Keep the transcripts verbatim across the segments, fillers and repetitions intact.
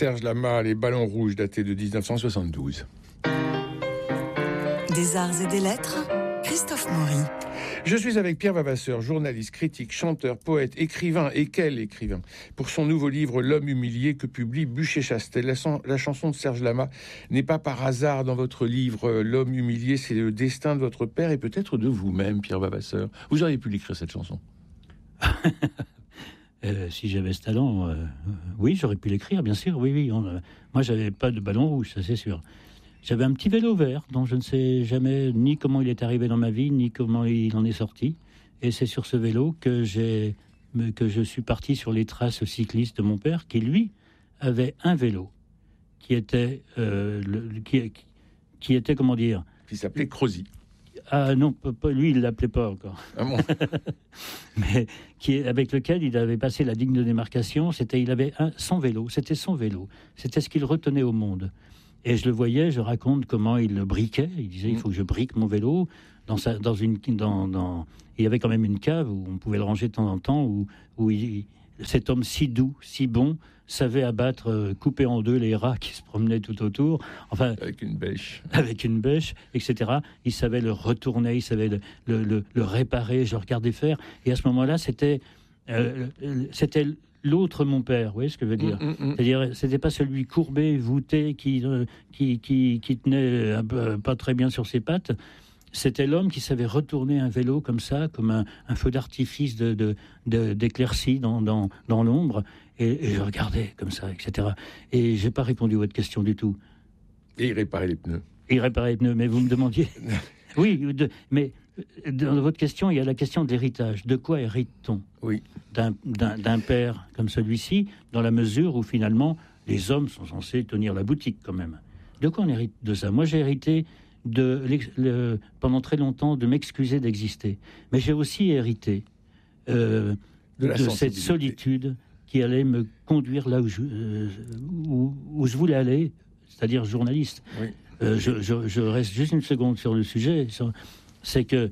Serge Lama, Les Ballons Rouges, daté de dix-neuf cent soixante-douze. Des arts et des lettres, Christophe Maury. Je suis avec Pierre Vavasseur, journaliste, critique, chanteur, poète, écrivain, et quel écrivain, pour son nouveau livre L'homme humilié que publie Bûcher-Chastel. La, la chanson de Serge Lama n'est pas par hasard dans votre livre. L'homme humilié, c'est le destin de votre père et peut-être de vous-même, Pierre Vavasseur. Vous auriez pu l'écrire, cette chanson. euh, si j'avais ce talent, euh, oui, j'aurais pu l'écrire, bien sûr. Oui, oui. On, euh, moi, j'avais pas de ballon rouge, ça c'est sûr. J'avais un petit vélo vert dont je ne sais jamais ni comment il est arrivé dans ma vie, ni comment il en est sorti. Et c'est sur ce vélo que, j'ai, que je suis parti sur les traces cyclistes de mon père, qui, lui, avait un vélo, qui était, euh, le, qui, qui était comment dire... Qui s'appelait Crozy. Ah non, pas, lui, il ne l'appelait pas encore. Ah bon. Mais qui, avec lequel il avait passé la ligne de démarcation, c'était, il avait un, son vélo, c'était son vélo. C'était ce qu'il retenait au monde. Et je le voyais, je raconte comment il le briquait. Il disait, il faut que je brique mon vélo. Dans sa, dans une, dans, dans... Il y avait quand même une cave où on pouvait le ranger de temps en temps, où, où il, cet homme si doux, si bon, savait abattre, euh, couper en deux les rats qui se promenaient tout autour. Enfin, avec une bêche. Avec une bêche, et cetera. Il savait le retourner, il savait le, le, le, le réparer. Je le regardais faire. Et à ce moment-là, c'était... Euh, c'était l'autre mon père, vous voyez ce que je veux dire? mmh, mmh. C'est-à-dire, c'était pas celui courbé, voûté, qui, euh, qui, qui, qui tenait un peu, pas très bien sur ses pattes. C'était l'homme qui savait retourner un vélo comme ça, comme un, un feu d'artifice de, de, de, d'éclaircie dans, dans, dans l'ombre. Et, et je regardais comme ça, et cetera. Et j'ai pas répondu à votre question du tout. Et il réparait les pneus. Il réparait les pneus, mais vous me demandiez... Oui, de, mais dans votre question, il y a la question de l'héritage. De quoi hérite-t-on? Oui. D'un, d'un, d'un père comme celui-ci, dans la mesure où finalement les hommes sont censés tenir la boutique quand même. De quoi on hérite de ça? Moi, j'ai hérité de, le, pendant très longtemps de m'excuser d'exister, mais j'ai aussi hérité euh, de, de cette solitude qui allait me conduire là où je, euh, où, où je voulais aller, c'est-à-dire journaliste. Oui. Euh, je, je, je reste juste une seconde sur le sujet. C'est que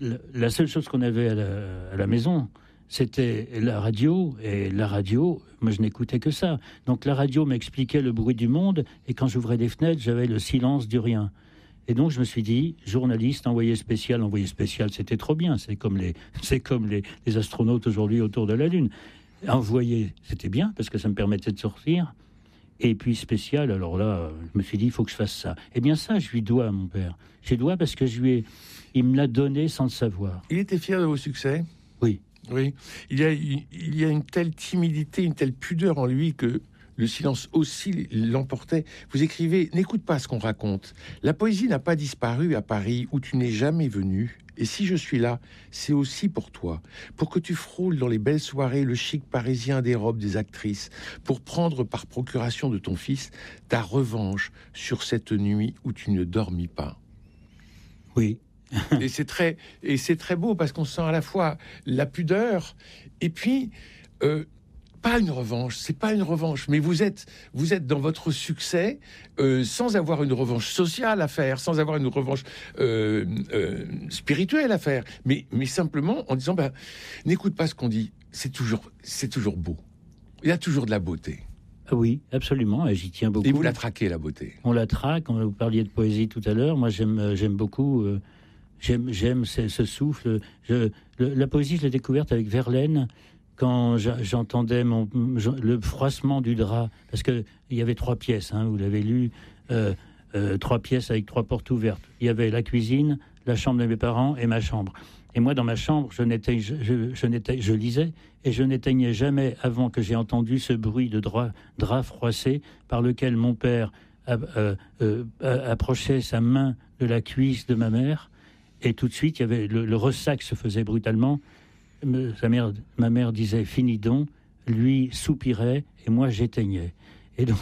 la seule chose qu'on avait à la, à la maison, c'était la radio. Et la radio, moi, je n'écoutais que ça. Donc la radio m'expliquait le bruit du monde. Et quand j'ouvrais les fenêtres, j'avais le silence du rien. Et donc je me suis dit, journaliste, envoyé spécial, envoyé spécial, c'était trop bien. C'est comme les, c'est comme les, les astronautes aujourd'hui autour de la Lune. Envoyé, c'était bien parce que ça me permettait de sortir. Et puis spécial, alors là, je me suis dit, il faut que je fasse ça. Eh bien ça, je lui dois à mon père. Je lui dois parce que je lui ai... il me l'a donné sans le savoir. Il était fier de vos succès? Oui. Oui. Il y a, il y a une telle timidité, une telle pudeur en lui que le silence aussi l'emportait. Vous écrivez, n'écoute pas ce qu'on raconte. La poésie n'a pas disparu à Paris où tu n'es jamais venu. Et si je suis là, c'est aussi pour toi, pour que tu frôles dans les belles soirées le chic parisien des robes des actrices, pour prendre par procuration de ton fils ta revanche sur cette nuit où tu ne dormis pas. Oui. et c'est très, et c'est très beau parce qu'on sent à la fois la pudeur et puis euh, pas une revanche, c'est pas une revanche, mais vous êtes, vous êtes dans votre succès euh, sans avoir une revanche sociale à faire, sans avoir une revanche euh, euh, spirituelle à faire, mais, mais simplement en disant, ben, n'écoute pas ce qu'on dit, c'est toujours, c'est toujours beau. Il y a toujours de la beauté. Ah oui, absolument, et j'y tiens beaucoup. Et vous la traquez, la beauté. On la traque, vous parliez de poésie tout à l'heure, moi j'aime, j'aime beaucoup, euh, j'aime, j'aime ce, ce souffle. Je, le, la poésie, je l'ai découverte avec Verlaine, quand j'entendais mon, le froissement du drap, parce qu'il y avait trois pièces, hein, vous l'avez lu, euh, euh, trois pièces avec trois portes ouvertes. Il y avait la cuisine, la chambre de mes parents et ma chambre. Et moi, dans ma chambre, je, n'étais, je, je, je, n'étais, je lisais et je n'éteignais jamais avant que j'ai entendu ce bruit de drap, drap froissé par lequel mon père a, euh, euh, approchait sa main de la cuisse de ma mère. Et tout de suite, il y avait le, le ressac se faisait brutalement. Sa mère, ma mère disait « Finis donc », lui soupirait et moi j'éteignais. Et donc,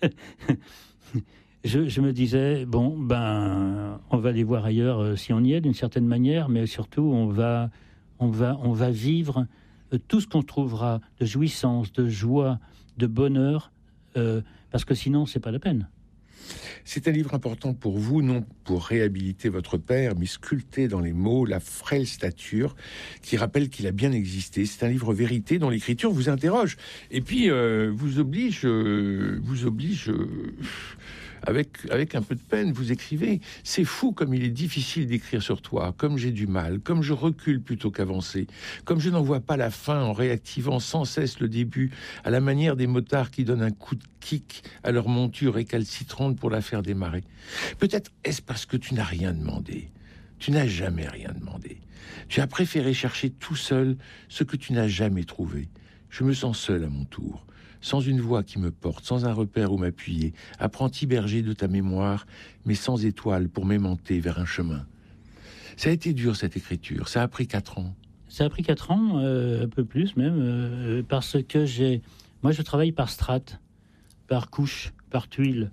je, je me disais, bon, ben, on va aller voir ailleurs euh, si on y est d'une certaine manière, mais surtout on va, on va, on va vivre euh, tout ce qu'on trouvera de jouissance, de joie, de bonheur, euh, parce que sinon c'est pas la peine. C'est un livre important pour vous, non pour réhabiliter votre père, mais sculpter dans les mots la frêle stature qui rappelle qu'il a bien existé. C'est un livre vérité dont l'écriture vous interroge et puis euh, vous oblige, euh, vous oblige. Euh, Avec, avec un peu de peine, vous écrivez « C'est fou comme il est difficile d'écrire sur toi, comme j'ai du mal, comme je recule plutôt qu'avancer, comme je n'en vois pas la fin en réactivant sans cesse le début, à la manière des motards qui donnent un coup de kick à leur monture récalcitrante pour la faire démarrer. Peut-être est-ce parce que tu n'as rien demandé. Tu n'as jamais rien demandé. Tu as préféré chercher tout seul ce que tu n'as jamais trouvé. Je me sens seul à mon tour. » Sans une voix qui me porte, sans un repère où m'appuyer, apprenti berger de ta mémoire, mais sans étoile pour m'aimanter vers un chemin. Ça a été dur, cette écriture. Ça a pris quatre ans. Ça a pris quatre ans, euh, un peu plus même, euh, parce que j'ai... Moi, je travaille par strates, par couches, par tuiles.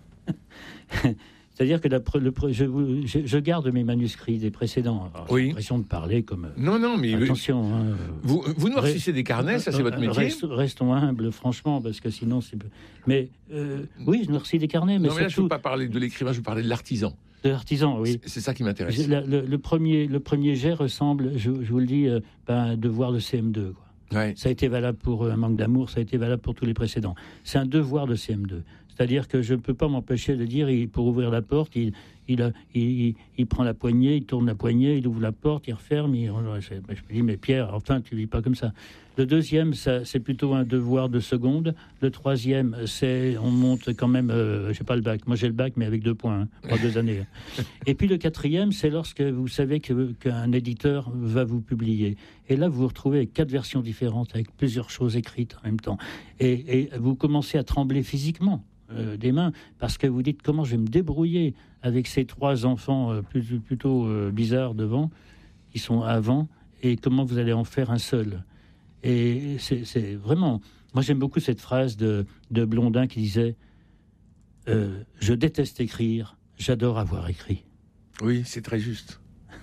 C'est-à-dire que la, le, je, je, je garde mes manuscrits des précédents. Alors, oui. J'ai l'impression de parler comme... Non, non, mais... Attention. Hein, vous, vous noircissez des carnets, ça c'est votre métier. Rest, Restons humbles, franchement, parce que sinon c'est... Mais euh, oui, je noircis des carnets, mais non, mais surtout... là, je ne veux pas parler de l'écrivain, je veux parler de l'artisan. De l'artisan, oui. C'est, c'est ça qui m'intéresse. Le, le, le, premier, le premier jet ressemble, je, je vous le dis, euh, ben, un devoir de C M deux, quoi. Ouais. Ça a été valable pour Un manque d'amour, ça a été valable pour tous les précédents. C'est un devoir de C M deux. C'est-à-dire que je ne peux pas m'empêcher de dire, il, pour ouvrir la porte, il, il, a, il, il, il prend la poignée, il tourne la poignée, il ouvre la porte, il referme. Il, je, je me dis, mais Pierre, enfin, tu ne lis pas comme ça. Le deuxième, ça, c'est plutôt un devoir de seconde. Le troisième, c'est, on monte quand même, euh, je n'ai pas le bac. Moi, j'ai le bac, mais avec deux points, hein, pas deux années. Et puis le quatrième, c'est lorsque vous savez que, qu'un éditeur va vous publier. Et là, vous vous retrouvez avec quatre versions différentes, avec plusieurs choses écrites en même temps. Et, et vous commencez à trembler physiquement. Euh, des mains, parce que vous dites comment je vais me débrouiller avec ces trois enfants euh, plutôt, plutôt euh, bizarres devant, qui sont avant, et comment vous allez en faire un seul. Et c'est, c'est vraiment... Moi, j'aime beaucoup cette phrase de, de Blondin qui disait euh, « Je déteste écrire, j'adore avoir écrit. » Oui, c'est très juste.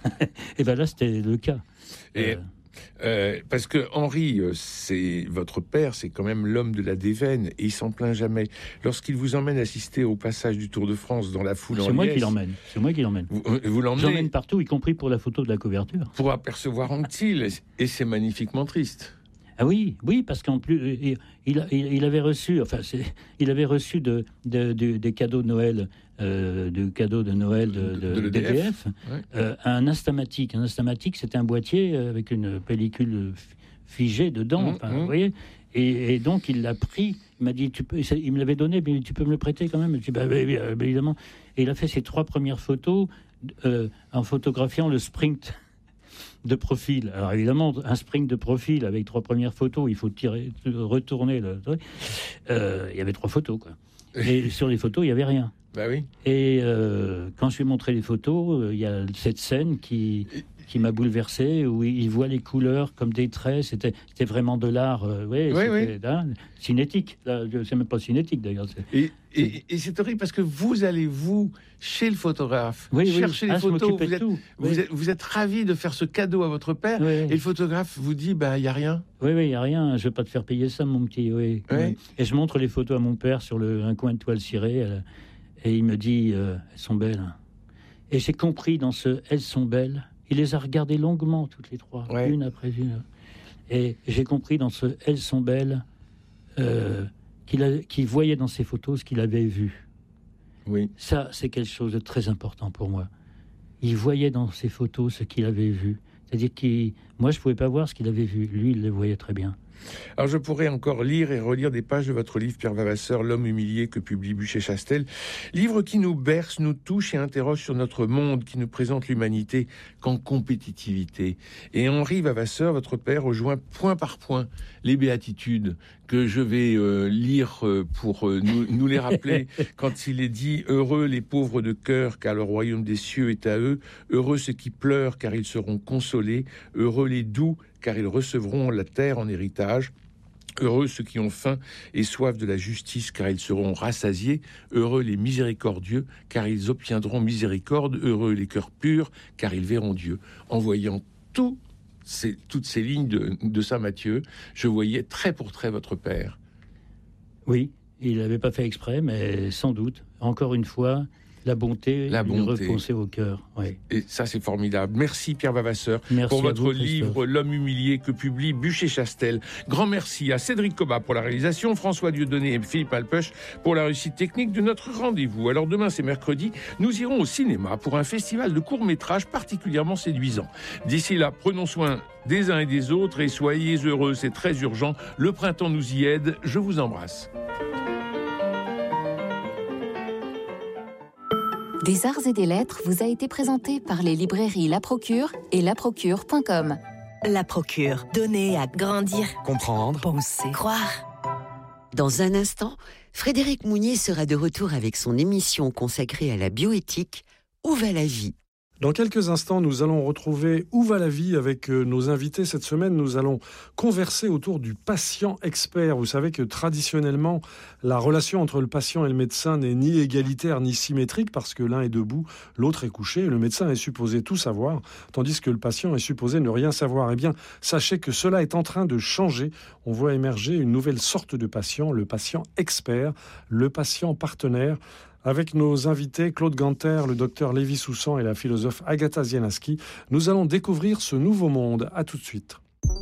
Et bien là, c'était le cas. Et... Euh, Euh, parce que Henri, c'est votre père, c'est quand même l'homme de la déveine et il s'en plaint jamais. Lorsqu'il vous emmène assister au passage du Tour de France dans la foule c'est en moi liesse, qui l'emmène. C'est moi qui l'emmène. Vous, vous l'emmenez. J'emmène partout, y compris pour la photo de la couverture. Pour apercevoir Anctil, et c'est magnifiquement triste. Ah oui, oui, parce qu'en plus, il, il, il avait reçu, enfin, c'est, il avait reçu de, de, de, des cadeaux de Noël, euh, de cadeaux de Noël de, de, de d'E D F, ouais. euh, un Instamatic. Un Instamatic, c'est un boîtier avec une pellicule figée dedans, mmh, enfin, mmh. Vous voyez. Et, et donc, il l'a pris. Il m'a dit, tu peux, il me l'avait donné, mais tu peux me le prêter quand même. Je dis, bah, bah, bah, évidemment. Et il a fait ses trois premières photos euh, en photographiant le sprint de profil. Alors évidemment, un sprint de profil avec trois premières photos, il faut tirer, retourner le truc. Euh, il y avait trois photos, quoi. Et sur les photos, il n'y avait rien. Bah oui. Et euh, quand je lui ai montré les photos, euh, il y a cette scène qui, qui m'a bouleversé, où il voit les couleurs comme des traits. C'était, c'était vraiment de l'art, euh, ouais, oui, c'était, oui. Là, cinétique. Là, c'est même pas cinétique, d'ailleurs. C'est, et, et, et c'est horrible parce que vous allez, vous, chez le photographe, oui, chercher oui. les Ah, photos, vous êtes, tout. Vous, oui. êtes, vous êtes ravi de faire ce cadeau à votre père, oui. et le photographe vous dit, bah, il n'y a rien. Oui, oui, il n'y a rien, je ne vais pas te faire payer ça, mon petit, oui. oui. Et je montre les photos à mon père sur le, un coin de toile cirée, elle, et il me dit, euh, elles sont belles. Et j'ai compris dans ce « elles sont belles », il les a regardées longuement, toutes les trois, ouais. Une après une. Et j'ai compris dans ce « elles sont belles euh, », qu'il, a, qu'il voyait dans ces photos ce qu'il avait vu. Oui. Ça, c'est quelque chose de très important pour moi. Il voyait dans ces photos ce qu'il avait vu. C'est-à-dire que moi, je ne pouvais pas voir ce qu'il avait vu. Lui, il le voyait très bien. Alors, je pourrais encore lire et relire des pages de votre livre, Pierre Vavasseur, L'homme humilié, que publie Buchet-Chastel. Livre qui nous berce, nous touche et interroge sur notre monde, qui nous présente l'humanité qu'en compétitivité. Et Henri Vavasseur, votre père, rejoint point par point les béatitudes que je vais euh, lire euh, pour euh, nous, nous les rappeler quand il est dit « Heureux les pauvres de cœur, car le royaume des cieux est à eux. Heureux ceux qui pleurent, car ils seront consolés. Heureux les doux, car ils recevront la terre en héritage. Heureux ceux qui ont faim et soif de la justice, car ils seront rassasiés. Heureux les miséricordieux, car ils obtiendront miséricorde. Heureux les cœurs purs, car ils verront Dieu. » En voyant tout, c'est, toutes ces lignes de, de Saint Matthieu, je voyais trait pour trait votre père. Oui, Il l'avait pas fait exprès, mais sans doute, encore une fois, la bonté, la une bonté. repensée au cœur. Oui. Et ça, c'est formidable. Merci Pierre Vavasseur Merci pour votre vous, livre L'homme humilié que publie Bûcher-Chastel. Grand merci à Cédric Cobat pour la réalisation, François Dieudonné et Philippe Alpeuch pour la réussite technique de notre rendez-vous. Alors demain, c'est mercredi, nous irons au cinéma pour un festival de courts-métrages particulièrement séduisant. D'ici là, prenons soin des uns et des autres et soyez heureux, c'est très urgent. Le printemps nous y aide. Je vous embrasse. Des arts et des lettres vous a été présenté par les librairies La Procure et la procure point com. La Procure, donner à grandir, comprendre, penser, croire. Dans un instant, Frédéric Mounier sera de retour avec son émission consacrée à la bioéthique « Où va la vie ?» Dans quelques instants, nous allons retrouver Où va la vie avec nos invités. Cette semaine, nous allons converser autour du patient expert. Vous savez que traditionnellement, la relation entre le patient et le médecin n'est ni égalitaire ni symétrique parce que l'un est debout, l'autre est couché. Le médecin est supposé tout savoir, tandis que le patient est supposé ne rien savoir. Eh bien, sachez que cela est en train de changer. On voit émerger une nouvelle sorte de patient, le patient expert, le patient partenaire. Avec nos invités, Claude Ganter, le docteur Lévi Soussan et la philosophe Agatha Zielinski, nous allons découvrir ce nouveau monde. À tout de suite.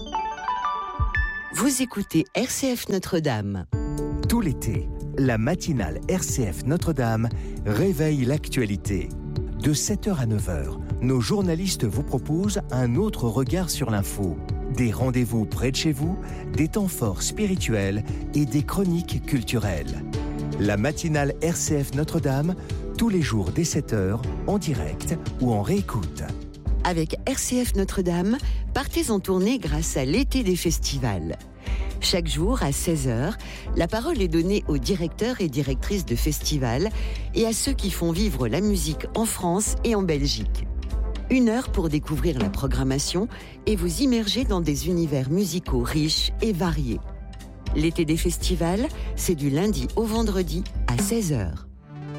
Vous écoutez R C F Notre-Dame. Tout l'été, la matinale R C F Notre-Dame réveille l'actualité. De sept heures à neuf heures, nos journalistes vous proposent un autre regard sur l'info. Des rendez-vous près de chez vous, des temps forts spirituels et des chroniques culturelles. La matinale R C F Notre-Dame, tous les jours dès sept heures, en direct ou en réécoute. Avec R C F Notre-Dame, partez en tournée grâce à l'été des festivals. Chaque jour, à seize heures, la parole est donnée aux directeurs et directrices de festivals et à ceux qui font vivre la musique en France et en Belgique. Une heure pour découvrir la programmation et vous immerger dans des univers musicaux riches et variés. L'été des festivals, c'est du lundi au vendredi à seize heures.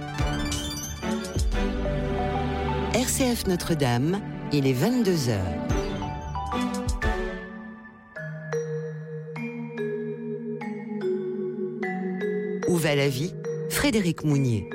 R C F Notre-Dame, il est vingt-deux heures. Où va la vie ? Frédéric Mounier.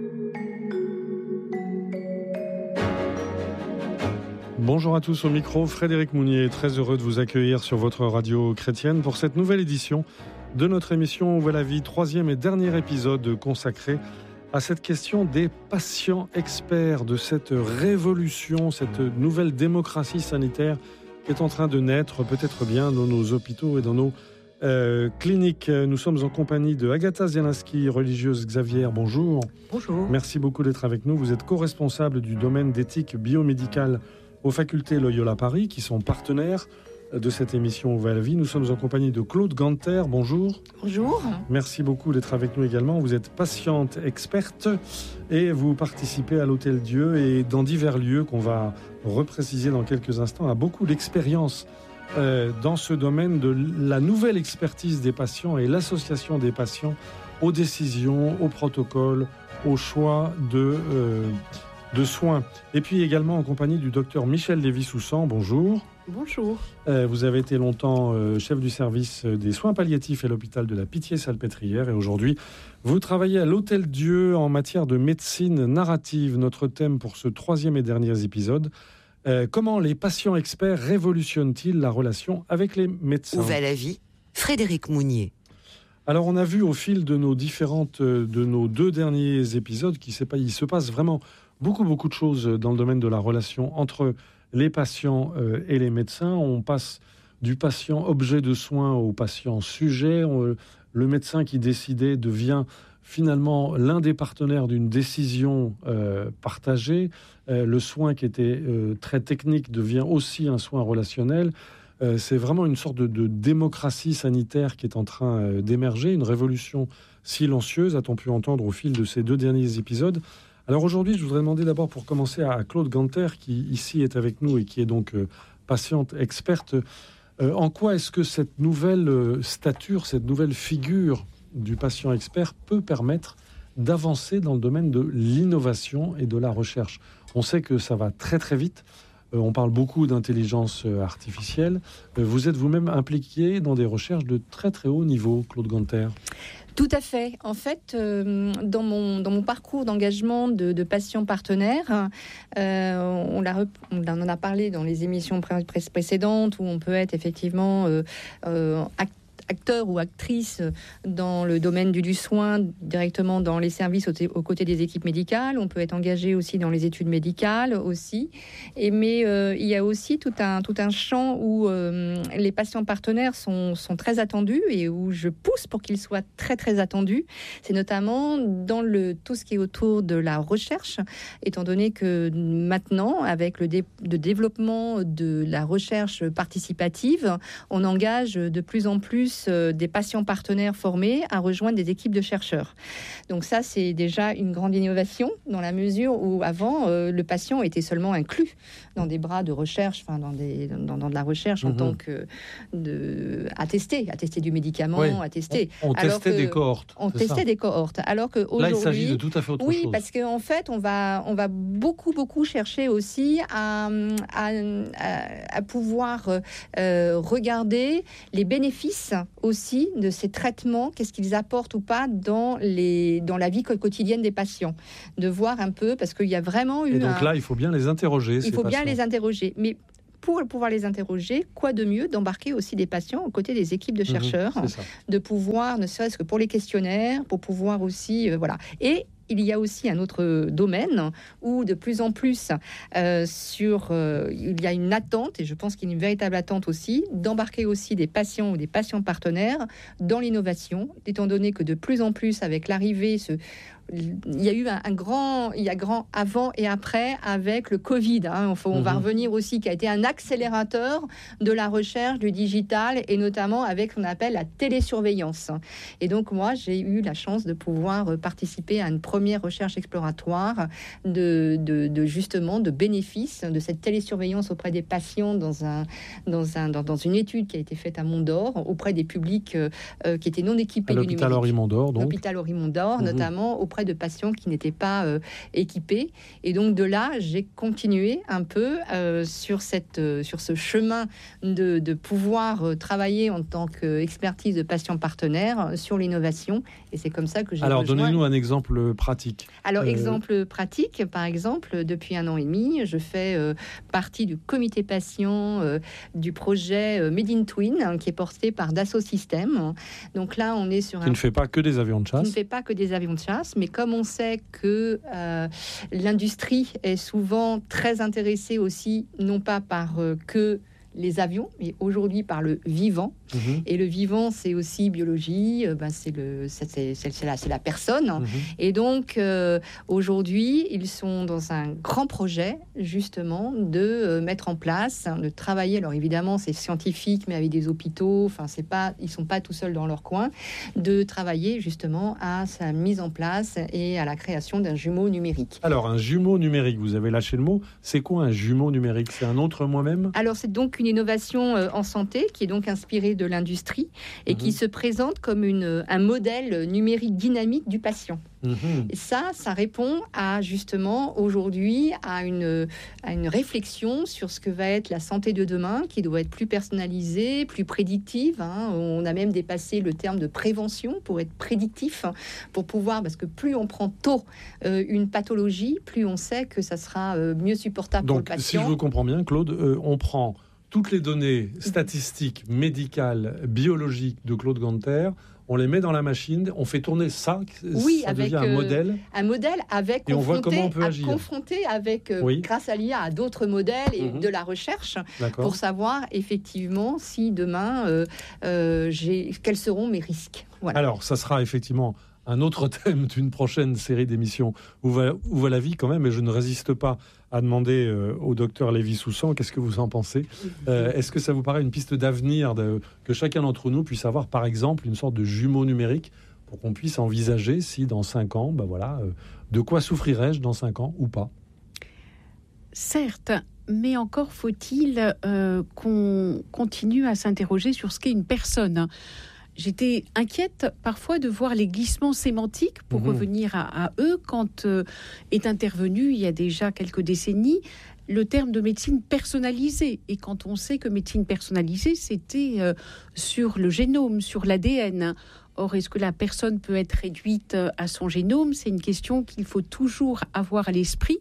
Bonjour à tous, au micro, Frédéric Mounier, très heureux de vous accueillir sur votre radio chrétienne pour cette nouvelle édition de notre émission Où va la vie, troisième et dernier épisode consacré à cette question des patients experts, de cette révolution, cette nouvelle démocratie sanitaire qui est en train de naître peut-être bien dans nos hôpitaux et dans nos euh, cliniques. Nous sommes en compagnie de Agatha Zielinski, religieuse Xavier, bonjour. Bonjour. Merci beaucoup d'être avec nous. Vous êtes co-responsable du domaine d'éthique biomédicale aux facultés Loyola Paris, qui sont partenaires de cette émission Où va la vie. Nous sommes en compagnie de Claude Ganter. Bonjour. Bonjour. Merci beaucoup d'être avec nous également. Vous êtes patiente experte et vous participez à l'Hôtel Dieu et dans divers lieux qu'on va repréciser dans quelques instants, a beaucoup d'expérience euh, dans ce domaine de la nouvelle expertise des patients et l'association des patients aux décisions, aux protocoles, aux choix de... Euh, de soins. Et puis également en compagnie du docteur Michel Lévy-Soussan. Bonjour. Bonjour. Euh, vous avez été longtemps euh, chef du service des soins palliatifs à l'hôpital de la Pitié-Salpêtrière et aujourd'hui, vous travaillez à l'Hôtel Dieu en matière de médecine narrative. Notre thème pour ce troisième et dernier épisode. Euh, comment les patients experts révolutionnent-ils la relation avec les médecins ? Où va la vie ? Frédéric Mounier. Alors on a vu au fil de nos différentes, de nos deux derniers épisodes qu'il il se passe vraiment beaucoup, beaucoup de choses dans le domaine de la relation entre les patients euh, et les médecins. On passe du patient objet de soins au patient sujet. On, le médecin qui décidait devient finalement l'un des partenaires d'une décision euh, partagée. Euh, le soin qui était euh, très technique devient aussi un soin relationnel. Euh, c'est vraiment une sorte de, de démocratie sanitaire qui est en train euh, d'émerger, une révolution silencieuse, a-t-on pu entendre au fil de ces deux derniers épisodes. Alors aujourd'hui, je voudrais demander d'abord pour commencer à Claude Ganter, qui ici est avec nous et qui est donc euh, patiente experte. Euh, en quoi est-ce que cette nouvelle euh, stature, cette nouvelle figure du patient expert peut permettre d'avancer dans le domaine de l'innovation et de la recherche ? On sait que ça va très très vite. Euh, on parle beaucoup d'intelligence euh, artificielle. Euh, vous êtes vous-même impliqué dans des recherches de très très haut niveau, Claude Ganter. Tout à fait. En fait, euh, dans, mon, dans mon parcours d'engagement de, de patients partenaires, euh, on, l'a, on en a parlé dans les émissions pré- pré- précédentes, où on peut être effectivement euh, euh, acteur acteur ou actrice dans le domaine du, du soin, directement dans les services aux, aux côtés des équipes médicales. On peut être engagé aussi dans les études médicales aussi. Et, mais euh, il y a aussi tout un, tout un champ où euh, les patients partenaires sont, sont très attendus et où je pousse pour qu'ils soient très très attendus. C'est notamment dans le, tout ce qui est autour de la recherche, étant donné que maintenant, avec le, dé, le développement de la recherche participative, on engage de plus en plus des patients partenaires formés à rejoindre des équipes de chercheurs. Donc ça, c'est déjà une grande innovation dans la mesure où avant, euh, le patient était seulement inclus dans des bras de recherche, enfin dans, des, dans, dans de la recherche en mmh. tant que de, à tester, à tester du médicament, oui. à tester. On, on testait des cohortes. On testait ça. des cohortes. Alors que aujourd'hui, là, il s'agit de tout à fait autre oui, chose. Oui, parce qu'en en fait, on va, on va beaucoup, beaucoup chercher aussi à, à, à, à pouvoir euh, regarder les bénéfices aussi de ces traitements, qu'est-ce qu'ils apportent ou pas dans, les, dans la vie quotidienne des patients. De voir un peu, parce qu'il y a vraiment eu... Et donc un... là, il faut bien les interroger. Il faut patients. bien les interroger. Mais pour pouvoir les interroger, quoi de mieux d'embarquer aussi des patients aux côtés des équipes de chercheurs, mmh, de pouvoir, ne serait-ce que pour les questionnaires, pour pouvoir aussi... Euh, voilà. Et il y a aussi un autre domaine où de plus en plus euh, sur, euh, il y a une attente, et je pense qu'il y a une véritable attente aussi, d'embarquer aussi des patients ou des patients partenaires dans l'innovation, étant donné que de plus en plus, avec l'arrivée, ce, il y a eu un, un grand, il y a grand avant et après avec le Covid. Hein, on, on mmh. va revenir aussi, qui a été un accélérateur de la recherche du digital et notamment avec ce qu'on appelle la télésurveillance. Et donc moi, j'ai eu la chance de pouvoir participer à une première recherche exploratoire de, de, de justement de bénéfices de cette télésurveillance auprès des patients dans un, dans un, dans, dans une étude qui a été faite à Mont-d'Or auprès des publics euh, qui étaient non équipés à du numérique. L'hôpital Henri-Mondor, donc. L'hôpital Henri-Mondor, mmh. notamment auprès de patients qui n'étaient pas euh, équipés. Et donc de là, j'ai continué un peu euh, sur, cette, euh, sur ce chemin de, de pouvoir euh, travailler en tant qu'expertise de patients partenaires sur l'innovation. Et c'est comme ça que j'ai Alors, rejoint... donnez-nous un exemple pratique. Alors, euh... exemple pratique, par exemple, depuis un an et demi, je fais euh, partie du comité patient euh, du projet euh, Made in Twin, hein, qui est porté par Dassault Systèmes. Donc là, on est sur qui un... ne fait pas que des avions de chasse. Qui ne fait pas que des avions de chasse, mais comme on sait que euh, l'industrie est souvent très intéressée aussi, non pas par euh, que les avions, mais aujourd'hui par le vivant. Mmh. Et le vivant, c'est aussi biologie, euh, ben c'est, le, c'est, c'est, c'est, la, c'est la personne. Mmh. Et donc, euh, aujourd'hui, ils sont dans un grand projet, justement, de euh, mettre en place, hein, de travailler. Alors, évidemment, c'est scientifique, mais avec des hôpitaux. Enfin, c'est pas, ils ne sont pas tout seuls dans leur coin. De travailler, justement, à sa mise en place et à la création d'un jumeau numérique. Alors, un jumeau numérique, vous avez lâché le mot. C'est quoi un jumeau numérique ? C'est un autre moi-même ? Alors, c'est donc une innovation euh, en santé qui est donc inspirée de l'industrie et mmh. qui se présente comme une, un modèle numérique dynamique du patient. Mmh. Et ça, ça répond à justement aujourd'hui à une, à une réflexion sur ce que va être la santé de demain, qui doit être plus personnalisée, plus prédictive. Hein. On a même dépassé le terme de prévention pour être prédictif, pour pouvoir, parce que plus on prend tôt euh, une pathologie, plus on sait que ça sera euh, mieux supportable Donc, pour le patient. Si je vous comprends bien, Claude, euh, on prend toutes les données statistiques, médicales, biologiques de Claude Ganter, on les met dans la machine, on fait tourner ça, oui, ça avec, devient un modèle. Euh, un modèle avec et on voit comment on peut à, agir. Confronté avec, euh, oui. grâce à l'I A, à d'autres modèles et mmh. de la recherche, D'accord. pour savoir effectivement si demain, euh, euh, j'ai, quels seront mes risques. Voilà. Alors, ça sera effectivement un autre thème d'une prochaine série d'émissions Où va, où va la vie quand même, et je ne résiste pas à demander euh, au docteur Lévy-Soussan, qu'est-ce que vous en pensez ? euh, Est-ce que ça vous paraît une piste d'avenir de, que chacun d'entre nous puisse avoir, par exemple, une sorte de jumeau numérique pour qu'on puisse envisager si dans cinq ans, ben voilà, euh, de quoi souffrirais-je dans cinq ans ou pas ? Certes, mais encore faut-il euh, qu'on continue à s'interroger sur ce qu'est une personne. J'étais inquiète parfois de voir les glissements sémantiques, pour mmh. revenir à, à eux, quand euh, est intervenu, il y a déjà quelques décennies, le terme de médecine personnalisée. Et quand on sait que médecine personnalisée, c'était euh, sur le génome, sur l'A D N. Or, est-ce que la personne peut être réduite à son génome ? C'est une question qu'il faut toujours avoir à l'esprit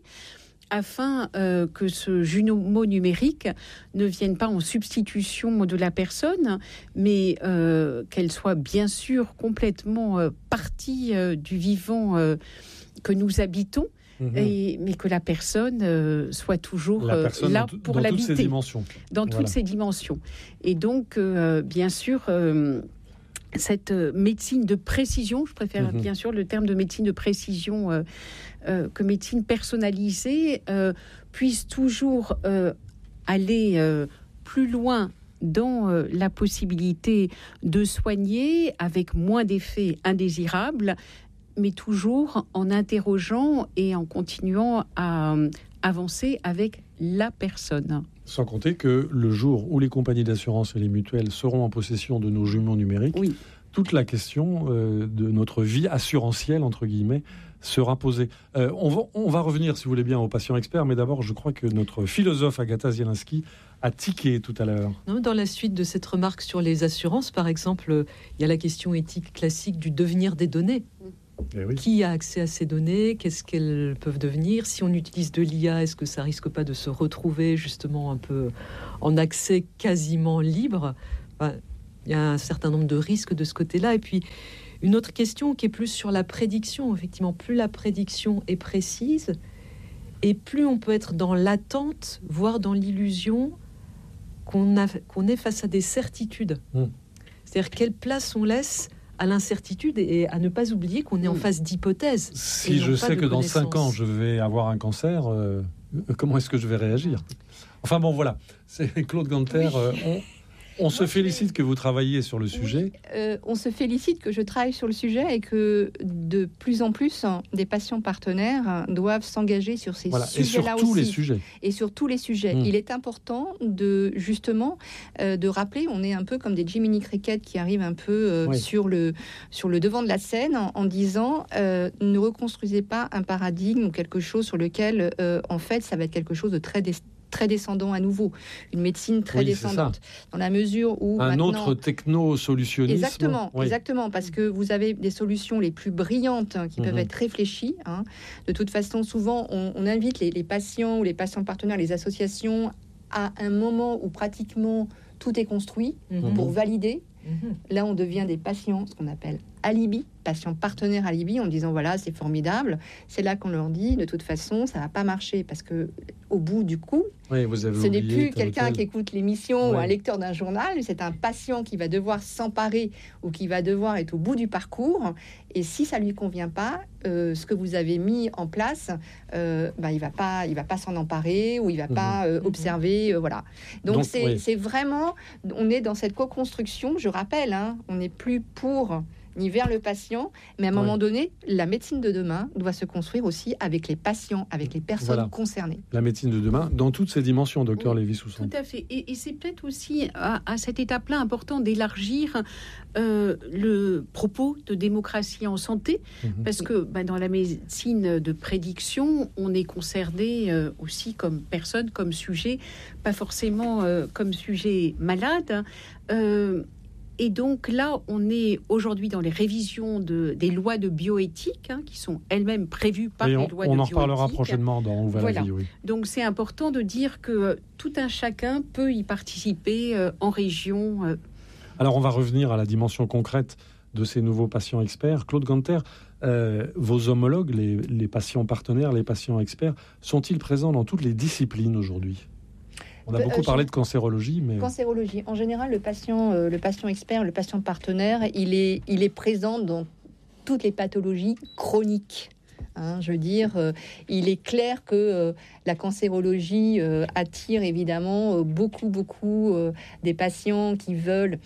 afin euh, que ce jumeau numérique ne vienne pas en substitution de la personne, mais euh, qu'elle soit bien sûr complètement euh, partie euh, du vivant euh, que nous habitons, mmh. et, mais que la personne euh, soit toujours la personne là dans, pour dans l'habiter. Dans toutes ses dimensions. Dans voilà. toutes ses dimensions. Et donc, euh, bien sûr... Euh, cette médecine de précision, je préfère mmh. bien sûr le terme de médecine de précision euh, euh, que médecine personnalisée, euh, puisse toujours euh, aller euh, plus loin dans euh, la possibilité de soigner avec moins d'effets indésirables, mais toujours en interrogeant et en continuant à euh, avancer avec la personne. Sans compter que le jour où les compagnies d'assurance et les mutuelles seront en possession de nos jumeaux numériques, oui. toute la question euh, de notre vie assurantielle, entre guillemets, sera posée. Euh, on, va, on va revenir, si vous voulez bien, aux patients experts, mais d'abord, je crois que notre philosophe Agatha Zielinski a tiqué tout à l'heure. Non, dans la suite de cette remarque sur les assurances, par exemple, il y a la question éthique classique du devenir des données. Eh oui. Qui a accès à ces données? Qu'est-ce qu'elles peuvent devenir? Si on utilise de l'I A, est-ce que ça risque pas de se retrouver justement un peu en accès quasiment libre? Enfin, il y a un certain nombre de risques de ce côté-là. Et puis, une autre question qui est plus sur la prédiction. Effectivement, plus la prédiction est précise, et plus on peut être dans l'attente, voire dans l'illusion qu'on, a, qu'on est face à des certitudes. Mmh. C'est-à-dire quelle place on laisse à l'incertitude et à ne pas oublier qu'on est en phase d'hypothèse. Si je sais que dans cinq ans, je vais avoir un cancer, euh, comment est-ce que je vais réagir? Enfin bon, voilà. C'est Claude Ganter. Oui. Euh, on, on se félicite que vous travailliez sur le sujet. Oui, euh, on se félicite que je travaille sur le sujet et que de plus en plus hein, des patients partenaires doivent s'engager sur ces voilà. sujets-là aussi. Et sur tous aussi. les sujets. Et sur tous les sujets. Mmh. Il est important de justement euh, de rappeler, on est un peu comme des Jiminy Cricket qui arrivent un peu euh, oui. sur, le, sur le devant de la scène en, en disant euh, ne reconstruisez pas un paradigme ou quelque chose sur lequel euh, en fait ça va être quelque chose de très dé- très descendant à nouveau, une médecine très oui, descendante, dans la mesure où un maintenant... autre techno-solutionnisme. Exactement, oui. exactement, parce que vous avez des solutions les plus brillantes hein, qui mm-hmm. peuvent être réfléchies. Hein. De toute façon, souvent, on, on invite les, les patients ou les patients partenaires, les associations, à un moment où pratiquement tout est construit mm-hmm. pour valider. Mm-hmm. Là, on devient des patients, ce qu'on appelle alibi, patients partenaires alibi, en disant voilà, c'est formidable. C'est là qu'on leur dit de toute façon, ça va pas marcher parce que au bout du coup, oui, vous avez ce n'est plus quelqu'un tel... qui écoute l'émission oui. ou un lecteur d'un journal, c'est un patient qui va devoir s'emparer ou qui va devoir être au bout du parcours. Et si ça lui convient pas, euh, ce que vous avez mis en place, euh, bah, il va pas, il va pas s'en emparer ou il va mmh. pas euh, observer, euh, voilà. Donc, Donc c'est, oui. c'est vraiment, on est dans cette co-construction. Je rappelle, hein, on n'est plus pour ni vers le patient, mais à un moment oui. donné, la médecine de demain doit se construire aussi avec les patients, avec les personnes voilà. concernées. La médecine de demain, dans toutes ses dimensions, docteur oui, Lévy-Soussan. Tout à fait. Et, et c'est peut-être aussi, à, à cette étape-là, important d'élargir euh, le propos de démocratie en santé, mmh. parce que bah, dans la médecine de prédiction, on est concerné euh, aussi comme personne, comme sujet, pas forcément euh, comme sujet malade. Euh, Et donc là, on est aujourd'hui dans les révisions de, des lois de bioéthique, hein, qui sont elles-mêmes prévues par on, les lois de bioéthique. On en reparlera prochainement dans On va voilà. la vie, oui. Donc c'est important de dire que tout un chacun peut y participer euh, en région. Euh. Alors on va revenir à la dimension concrète de ces nouveaux patients experts. Claude Ganter, euh, vos homologues, les, les patients partenaires, les patients experts, sont-ils présents dans toutes les disciplines aujourd'hui ? On a beaucoup parlé de cancérologie, mais... Cancérologie. En général, le patient, euh, le patient expert, le patient partenaire, il est, il est présent dans toutes les pathologies chroniques. Hein, je veux dire, euh, il est clair que euh, la cancérologie euh, attire évidemment euh, beaucoup, beaucoup euh, des patients qui veulent...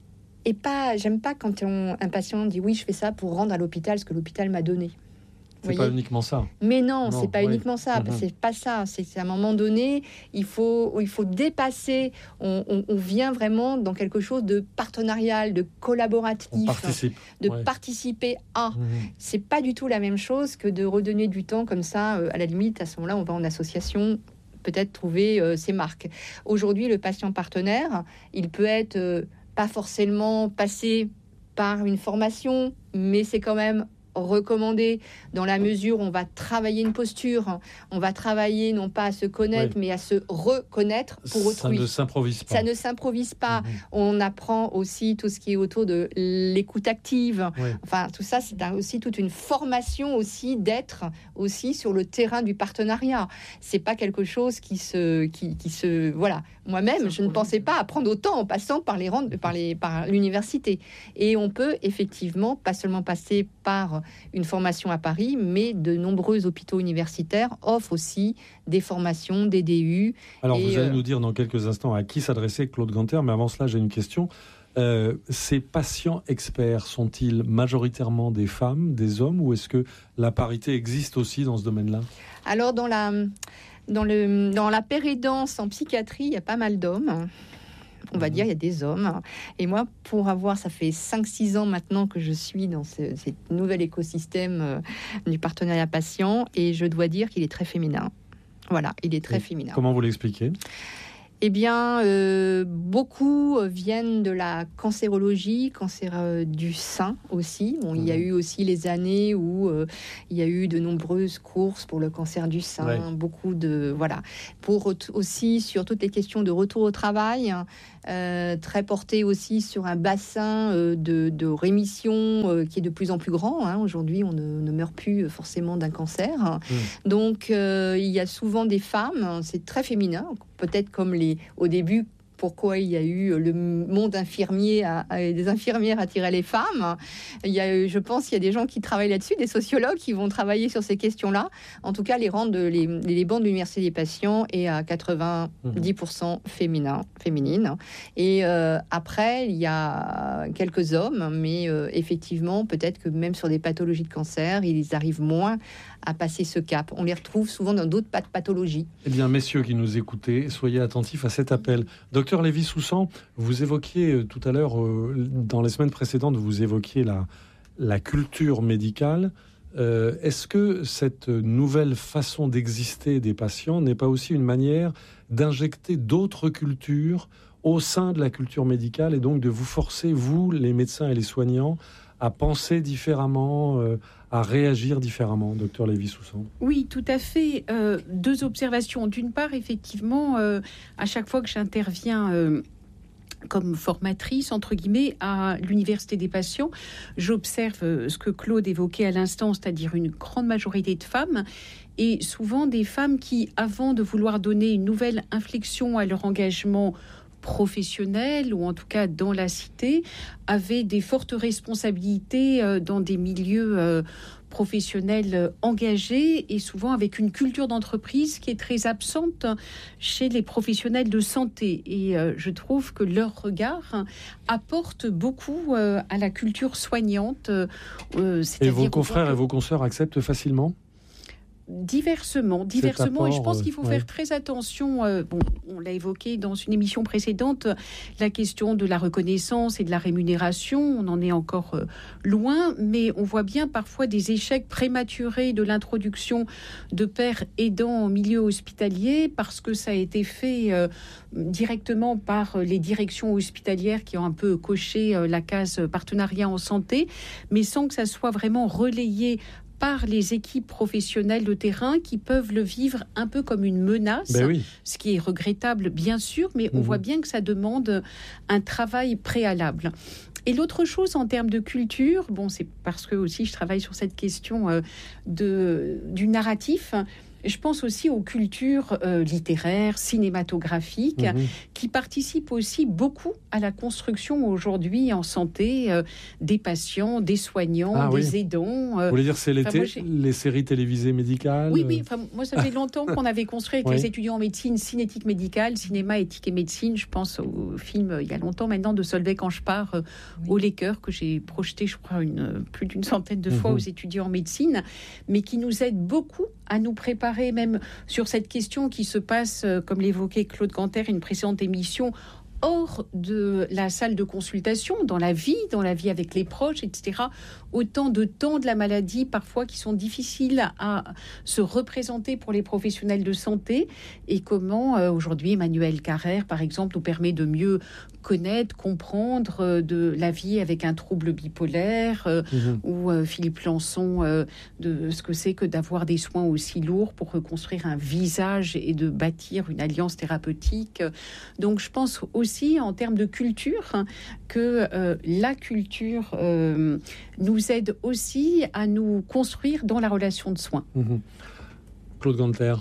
Et pas, j'aime pas quand on, un patient dit « oui, je fais ça pour rendre à l'hôpital ce que l'hôpital m'a donné ». C'est pas uniquement ça. Mais non, non c'est pas oui. uniquement ça. Mm-hmm. C'est pas ça. C'est, c'est à un moment donné, il faut, il faut dépasser. On, on, on vient vraiment dans quelque chose de partenarial, de collaboratif, on participe. de ouais. participer à. Mm-hmm. C'est pas du tout la même chose que de redonner du temps comme ça. Euh, à la limite, à ce moment-là, on va en association peut-être trouver euh, ses marques. Aujourd'hui, le patient partenaire, il peut être euh, pas forcément passé par une formation, mais c'est quand même recommandé dans la mesure où on va travailler une posture, on va travailler non pas à se connaître, oui. mais à se reconnaître pour autrui. Ça ne s'improvise pas. Ça ne s'improvise pas. Mmh. On apprend aussi tout ce qui est autour de l'écoute active. Oui. Enfin, tout ça, c'est aussi toute une formation aussi d'être aussi sur le terrain du partenariat. C'est pas quelque chose qui se, qui, qui se, voilà. Moi-même, je ne pensais pas apprendre autant en passant par les rangs, par les, par l'université. Et on peut effectivement pas seulement passer par une formation à Paris, mais de nombreux hôpitaux universitaires offrent aussi des formations, des D U. Alors, et vous allez euh... nous dire dans quelques instants à qui s'adressait Claude Ganter, mais avant cela, j'ai une question. Euh, ces patients experts sont-ils majoritairement des femmes, des hommes, ou est-ce que la parité existe aussi dans ce domaine-là ? Alors, dans la, dans, le, dans la pérédance en psychiatrie, il y a pas mal d'hommes. On va dire, il y a des hommes. Et moi, pour avoir, ça fait cinq six ans maintenant que je suis dans ce, ce nouvel écosystème euh, du partenariat patient, et je dois dire qu'il est très féminin. Voilà, il est très et féminin. Comment vous l'expliquez ? Eh bien, euh, beaucoup viennent de la cancérologie, cancer euh, du sein aussi. Bon, mmh. Il y a eu aussi les années où euh, il y a eu de nombreuses courses pour le cancer du sein, ouais. beaucoup de... Voilà. Pour aussi sur toutes les questions de retour au travail, euh, très porté aussi sur un bassin euh, de, de rémission euh, qui est de plus en plus grand. Hein. Aujourd'hui, on ne, ne meurt plus forcément d'un cancer. Mmh. Donc, euh, il y a souvent des femmes, c'est très féminin, peut-être comme les, au début, pourquoi il y a eu le monde infirmier, à, à, des infirmières attiraient les femmes. Il y a, je pense qu'il y a des gens qui travaillent là-dessus, des sociologues qui vont travailler sur ces questions-là. En tout cas, les rangs de les, les bancs de l'université des patients est à quatre-vingt-dix pour cent féminin, féminine. Et euh, après, il y a quelques hommes, mais euh, effectivement, peut-être que même sur des pathologies de cancer, ils arrivent moins à passer ce cap. On les retrouve souvent dans d'autres pathologies. Eh bien, messieurs qui nous écoutez, soyez attentifs à cet appel. Docteur Lévy-Soussan, vous évoquiez euh, tout à l'heure, euh, dans les semaines précédentes, vous évoquiez la, la culture médicale. Euh, est-ce que cette nouvelle façon d'exister des patients n'est pas aussi une manière d'injecter d'autres cultures au sein de la culture médicale et donc de vous forcer, vous, les médecins et les soignants, à penser différemment, euh, à réagir différemment, docteur Lévy-Soussan? Oui, tout à fait. Euh, deux observations. D'une part, effectivement, euh, à chaque fois que j'interviens euh, comme formatrice, entre guillemets, à l'université des patients, j'observe euh, ce que Claude évoquait à l'instant, c'est-à-dire une grande majorité de femmes, et souvent des femmes qui, avant de vouloir donner une nouvelle inflexion à leur engagement professionnels ou en tout cas dans la cité, avaient des fortes responsabilités euh, dans des milieux euh, professionnels euh, engagés et souvent avec une culture d'entreprise qui est très absente chez les professionnels de santé. Et euh, je trouve que leur regard apporte beaucoup euh, à la culture soignante. Euh, et vos confrères et vos consoeurs acceptent facilement ? Diversement, diversement, apport, et je pense qu'il faut ouais. faire très attention. Euh, bon, on l'a évoqué dans une émission précédente, la question de la reconnaissance et de la rémunération. On en est encore euh, loin, mais on voit bien parfois des échecs prématurés de l'introduction de pères aidants en milieu hospitalier parce que ça a été fait euh, directement par les directions hospitalières qui ont un peu coché euh, la case partenariat en santé, mais sans que ça soit vraiment relayé par les équipes professionnelles de terrain qui peuvent le vivre un peu comme une menace, ben oui. ce qui est regrettable bien sûr, mais on mmh. voit bien que ça demande un travail préalable. Et l'autre chose en termes de culture, bon, c'est parce que aussi je travaille sur cette question euh, de, du narratif. Je pense aussi aux cultures euh, littéraires, cinématographiques, mmh. qui participent aussi beaucoup à la construction aujourd'hui en santé euh, des patients, des soignants, ah, des oui. aidants. Euh, Vous voulez dire c'est les, moi, les séries télévisées médicales? Oui, oui. Moi, ça fait longtemps qu'on avait construit avec oui. les étudiants en médecine cinétique médicale, cinéma, éthique et médecine. Je pense au film, il y a longtemps maintenant, de Solveig Anspar, euh, oui. au Laker, que j'ai projeté, je crois, une, plus d'une centaine de fois mmh. aux étudiants en médecine, mais qui nous aide beaucoup à nous préparer même sur cette question qui se passe, comme l'évoquait Claude Ganter, une précédente émission, hors de la salle de consultation, dans la vie, dans la vie avec les proches, et cetera. Autant de temps de la maladie, parfois, qui sont difficiles à se représenter pour les professionnels de santé, et comment, euh, aujourd'hui, Emmanuel Carrère, par exemple, nous permet de mieux connaître, comprendre euh, de la vie avec un trouble bipolaire, euh, mmh. ou euh, Philippe Lançon, euh, de ce que c'est que d'avoir des soins aussi lourds pour reconstruire un visage et de bâtir une alliance thérapeutique. Donc, je pense aussi, en termes de culture, hein, que euh, la culture euh, nous aide aussi à nous construire dans la relation de soins. Mmh. Claude Ganter.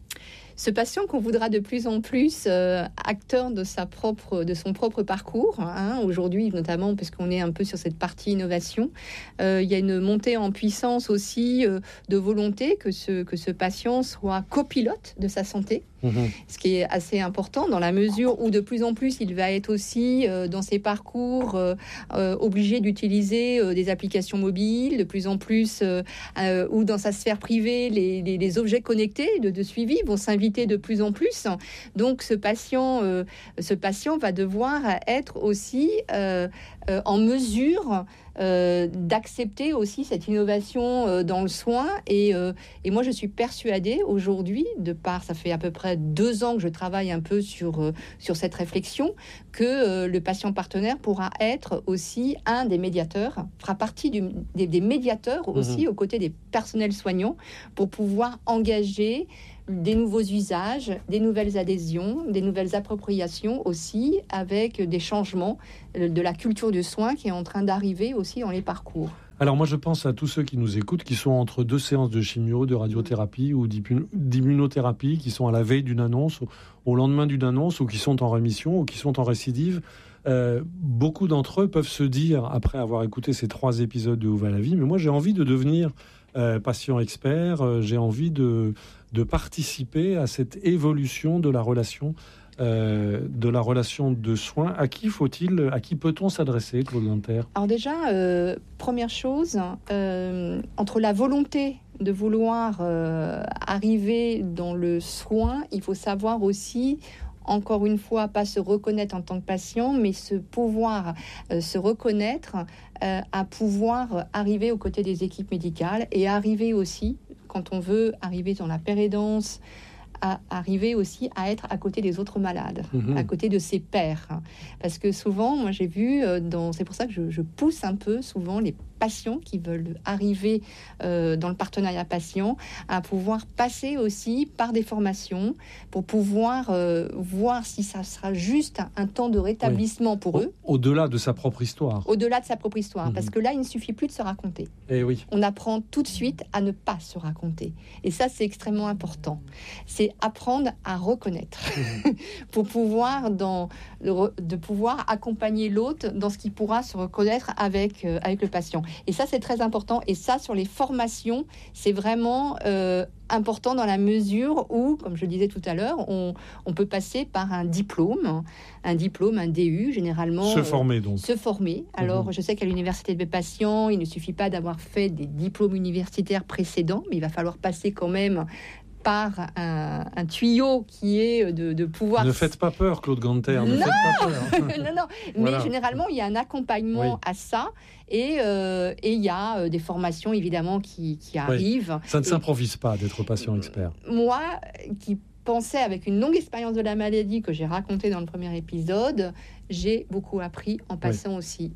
Ce patient qu'on voudra de plus en plus euh, acteur de sa propre, de son propre parcours, hein, aujourd'hui notamment parce qu'on est un peu sur cette partie innovation, euh, il y a une montée en puissance aussi euh, de volonté que ce, que ce patient soit copilote de sa santé. Mmh. Ce qui est assez important dans la mesure où de plus en plus il va être aussi euh, dans ses parcours euh, euh, obligé d'utiliser euh, des applications mobiles, de plus en plus euh, euh, ou dans sa sphère privée les, les, les objets connectés de, de suivi vont s'inviter de plus en plus. Donc ce patient, euh, ce patient va devoir être aussi euh, euh, en mesure Euh, d'accepter aussi cette innovation euh, dans le soin et, euh, et moi je suis persuadée aujourd'hui, de par ça fait à peu près deux ans que je travaille un peu sur, euh, sur cette réflexion, que euh, le patient partenaire pourra être aussi un des médiateurs, fera partie du, des, des médiateurs aussi mmh. aux côtés des personnels soignants pour pouvoir engager des nouveaux usages, des nouvelles adhésions, des nouvelles appropriations aussi, avec des changements de la culture du soin qui est en train d'arriver aussi dans les parcours. Alors moi je pense à tous ceux qui nous écoutent, qui sont entre deux séances de chimio, de radiothérapie ou d'immunothérapie, qui sont à la veille d'une annonce, au lendemain d'une annonce, ou qui sont en rémission, ou qui sont en récidive. Euh, beaucoup d'entre eux peuvent se dire, après avoir écouté ces trois épisodes de Où va la vie, mais moi j'ai envie de devenir euh, patient expert, euh, j'ai envie de, de participer à cette évolution de la relation Euh, de la relation de soins. À qui faut-il, à qui peut-on s'adresser, Claude Ganter ? Alors déjà, euh, première chose, euh, entre la volonté de vouloir euh, arriver dans le soin, il faut savoir aussi, encore une fois, pas se reconnaître en tant que patient, mais se pouvoir euh, se reconnaître euh, à pouvoir arriver aux côtés des équipes médicales et arriver aussi, quand on veut arriver dans la pérédance, à arriver aussi à être à côté des autres malades, mmh. à côté de ses pairs. Parce que souvent, moi j'ai vu, dans, c'est pour ça que je, je pousse un peu souvent les patients qui veulent arriver euh, dans le partenariat patient à pouvoir passer aussi par des formations pour pouvoir euh, voir si ça sera juste un, un temps de rétablissement oui. pour Au, eux. Au-delà de sa propre histoire. Au-delà de sa propre histoire. Mmh. Parce que là, il ne suffit plus de se raconter. Et oui. On apprend tout de suite à ne pas se raconter. Et ça, c'est extrêmement important. C'est apprendre à reconnaître mmh. pour pouvoir, dans, de pouvoir accompagner l'autre dans ce qu'il pourra se reconnaître avec, euh, avec le patient. Et ça, c'est très important. Et ça, sur les formations, c'est vraiment euh, important dans la mesure où, comme je disais tout à l'heure, on, on peut passer par un diplôme, un diplôme, un D U, généralement. Se former, donc. Se former. Alors, mmh. je sais qu'à l'université de Patients, il ne suffit pas d'avoir fait des diplômes universitaires précédents, mais il va falloir passer quand même par un, un tuyau qui est de, de pouvoir... Ne faites pas peur, Claude Ganter. Ne non faites pas peur. non, non. Voilà. Mais généralement, il y a un accompagnement oui. à ça. Et euh, et il y a euh, des formations, évidemment, qui, qui arrivent. Oui. Ça ne et, s'improvise pas d'être patient expert. Moi, qui pensais avec une longue expérience de la maladie que j'ai racontée dans le premier épisode, j'ai beaucoup appris en passant oui. aussi.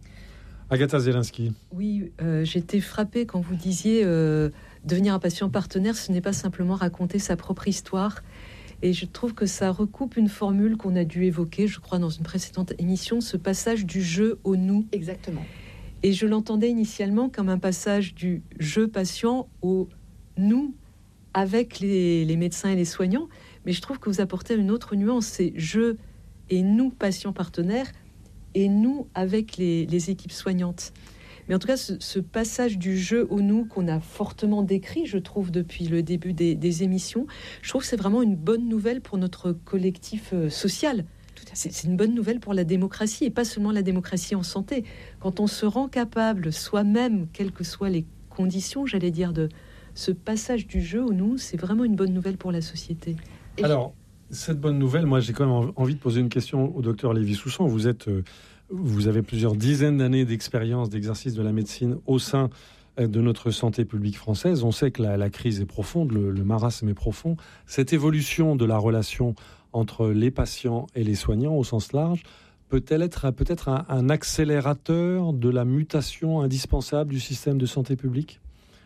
Agatha Zielinski. Oui, euh, j'étais frappée quand vous disiez... Euh, devenir un patient partenaire, ce n'est pas simplement raconter sa propre histoire. Et je trouve que ça recoupe une formule qu'on a dû évoquer, je crois, dans une précédente émission, ce passage du je au nous. Exactement. Et je l'entendais initialement comme un passage du je patient au nous avec les, les médecins et les soignants. Mais je trouve que vous apportez une autre nuance, c'est je et nous, patients partenaires, et nous avec les, les équipes soignantes. Mais en tout cas, ce, ce passage du jeu au nous qu'on a fortement décrit, je trouve, depuis le début des, des émissions, je trouve que c'est vraiment une bonne nouvelle pour notre collectif euh, social. C'est, c'est une bonne nouvelle pour la démocratie, et pas seulement la démocratie en santé. Quand on se rend capable, soi-même, quelles que soient les conditions, j'allais dire, de ce passage du jeu au nous, c'est vraiment une bonne nouvelle pour la société. Alors, Cette bonne nouvelle, moi j'ai quand même envie de poser une question au docteur Lévy-Soussan. Vous êtes, euh, vous avez plusieurs dizaines d'années d'expérience, d'exercice de la médecine au sein de notre santé publique française. On sait que la, la crise est profonde, le, le marasme est profond. Cette évolution de la relation entre les patients et les soignants au sens large peut-elle être peut-être un, un accélérateur de la mutation indispensable du système de santé publique ?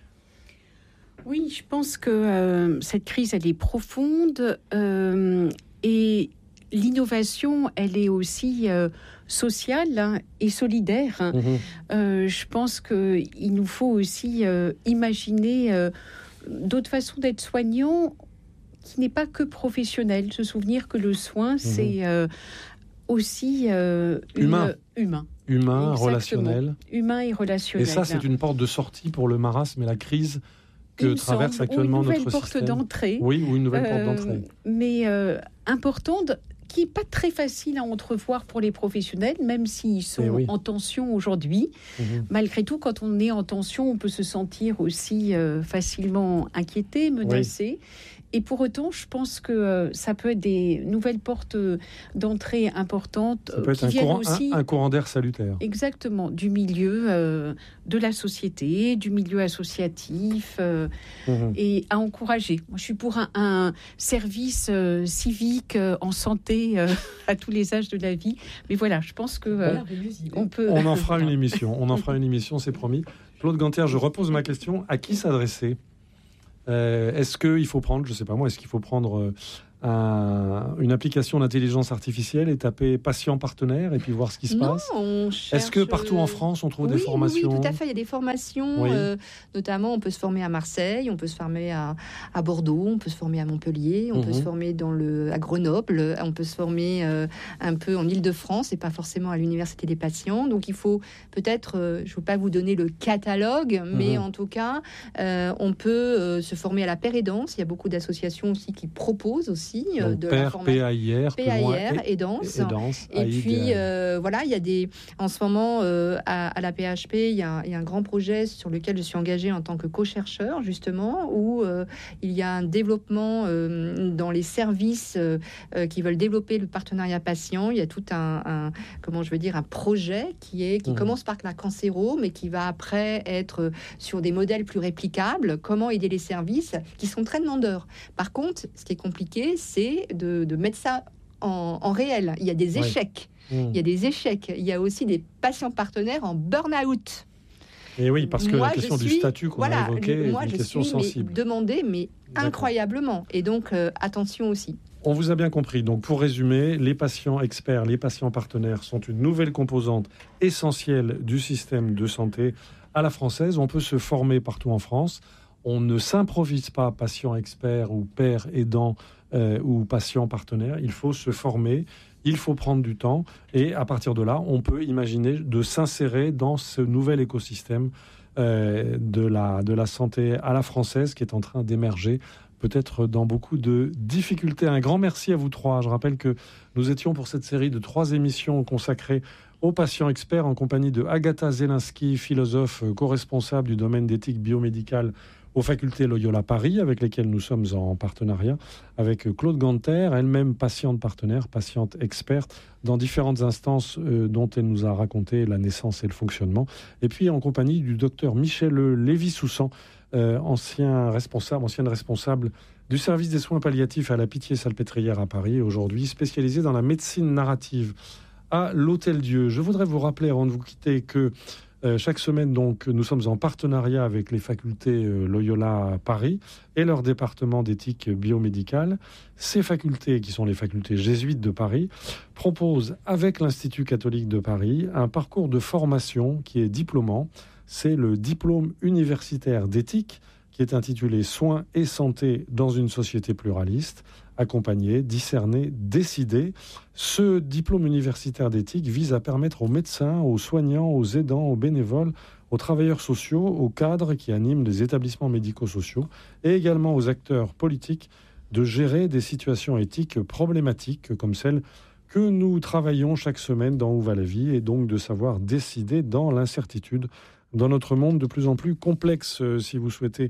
Oui, je pense que euh, cette crise, elle est profonde euh, et l'innovation, elle est aussi euh, sociale hein, et solidaire. Mmh. Euh, je pense qu'il nous faut aussi euh, imaginer euh, d'autres façons d'être soignants qui n'est pas que professionnel. Se souvenir que le soin, mmh. c'est euh, aussi euh, humain. Une, humain. Humain, Exactement. relationnel. Humain et relationnel. Et ça, c'est une porte de sortie pour le marasme et la crise que traverse semble, actuellement notre système. Ou une nouvelle porte d'entrée. Oui, ou une nouvelle euh, porte d'entrée. Mais euh, importante, qui n'est pas très facile à entrevoir pour les professionnels, même s'ils sont oui. en tension aujourd'hui. Mmh. Malgré tout, quand on est en tension, on peut se sentir aussi euh, facilement inquiété, menacé. Oui. Et pour autant, je pense que euh, ça peut être des nouvelles portes d'entrée importantes. Ça peut être qui un, viennent courant, aussi, un, un courant d'air salutaire. Exactement, du milieu euh, de la société, du milieu associatif, euh, mmh. et à encourager. Moi, je suis pour un, un service euh, civique euh, en santé euh, à tous les âges de la vie. Mais voilà, je pense que euh, on peut... On en fera une émission, on en fera une émission, c'est promis. Claude Ganter, je repose ma question. À qui s'adresser ? Euh, est-ce qu'il faut prendre, je ne sais pas moi, est-ce qu'il faut prendre euh, un, une application d'intelligence artificielle et taper patient partenaire et puis voir ce qui se non, passe. On cherche... Est-ce que partout en France on trouve oui, des formations? Oui, tout à fait. Il y a des formations. Oui. Euh, notamment, on peut se former à Marseille, on peut se former à, à Bordeaux, on peut se former à Montpellier, on mmh. peut se former dans le, à Grenoble, on peut se former euh, un peu en Île-de-France et pas forcément à l'Université des patients. Donc, il faut peut-être, euh, je ne veux pas vous donner le catalogue, mais mmh. en tout cas, euh, on peut euh, se former à la Paire Aidance. Il y a beaucoup d'associations aussi qui proposent aussi euh, de Père, la formation. P A I R, P A I R, Aidance. Et, et puis, euh, voilà, il y a des... En ce moment, euh, à, à la P H P, il y, a, il y a un grand projet sur lequel je suis engagée en tant que co-chercheur, justement, où euh, il y a un développement euh, dans les services euh, qui veulent développer le partenariat patient. Il y a tout un, un comment je veux dire, un projet qui, est, qui mmh. commence par la cancéro, mais qui va après être sur des modèles plus réplicables. Comment aider les services qui sont très demandeurs. Par contre, ce qui est compliqué, c'est de, de mettre ça en, en réel. Il y a des échecs. Oui. Mmh. Il y a des échecs. Il y a aussi des patients partenaires en burn-out. Et oui, parce que moi, la question suis, du statut qu'on voilà, a évoqué moi, est une je question suis, sensible. Mais, demandée, mais D'accord. incroyablement. Et donc, euh, attention aussi. On vous a bien compris. Donc, pour résumer, les patients experts, les patients partenaires sont une nouvelle composante essentielle du système de santé à la française. On peut se former partout en France. On ne s'improvise pas patient expert ou père aidant euh, ou patient partenaire. Il faut se former, il faut prendre du temps. Et à partir de là, on peut imaginer de s'insérer dans ce nouvel écosystème euh, de, la, de la santé à la française qui est en train d'émerger, peut-être dans beaucoup de difficultés. Un grand merci à vous trois. Je rappelle que nous étions pour cette série de trois émissions consacrées aux patients experts en compagnie de Agatha Zielinski, philosophe co-responsable du domaine d'éthique biomédicale aux facultés Loyola Paris, avec lesquelles nous sommes en partenariat, avec Claude Ganter, elle-même patiente partenaire, patiente experte, dans différentes instances euh, dont elle nous a raconté la naissance et le fonctionnement. Et puis en compagnie du docteur Michel Lévy-Soussan, euh, ancien responsable, ancienne responsable du service des soins palliatifs à la Pitié-Salpêtrière à Paris, aujourd'hui spécialisée dans la médecine narrative à l'Hôtel-Dieu. Je voudrais vous rappeler, avant de vous quitter, que Euh, chaque semaine, donc, nous sommes en partenariat avec les facultés euh, Loyola Paris et leur département d'éthique biomédicale. Ces facultés, qui sont les facultés jésuites de Paris, proposent avec l'Institut catholique de Paris un parcours de formation qui est diplômant. C'est le diplôme universitaire d'éthique qui est intitulé « Soins et santé dans une société pluraliste ». Accompagner, discerner, décider. Ce diplôme universitaire d'éthique vise à permettre aux médecins, aux soignants, aux aidants, aux bénévoles, aux travailleurs sociaux, aux cadres qui animent les établissements médico-sociaux et également aux acteurs politiques de gérer des situations éthiques problématiques comme celles que nous travaillons chaque semaine dans Où va la vie, et donc de savoir décider dans l'incertitude dans notre monde de plus en plus complexe. Si vous souhaitez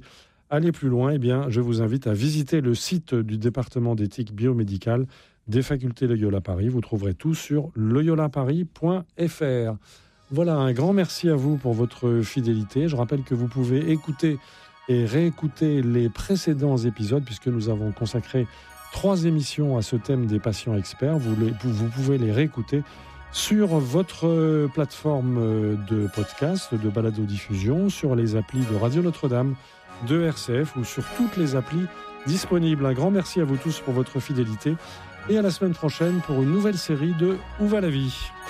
aller plus loin, eh bien, je vous invite à visiter le site du département d'éthique biomédicale des facultés Loyola Paris. Vous trouverez tout sur loyola paris point f r. Voilà, un grand merci à vous pour votre fidélité. Je rappelle que vous pouvez écouter et réécouter les précédents épisodes, puisque nous avons consacré trois émissions à ce thème des patients experts. Vous, les, vous pouvez les réécouter sur votre plateforme de podcast, de balado-diffusion, sur les applis de Radio Notre-Dame, de R C F ou sur toutes les applis disponibles. Un grand merci à vous tous pour votre fidélité et à la semaine prochaine pour une nouvelle série de Où va la vie ?